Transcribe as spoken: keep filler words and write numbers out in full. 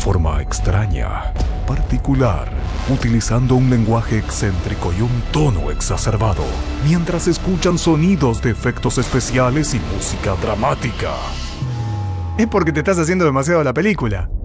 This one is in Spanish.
forma extraña, particular, utilizando un lenguaje excéntrico y un tono exacerbado, mientras escuchan sonidos de efectos especiales y música dramática. Es porque te estás haciendo demasiado la película.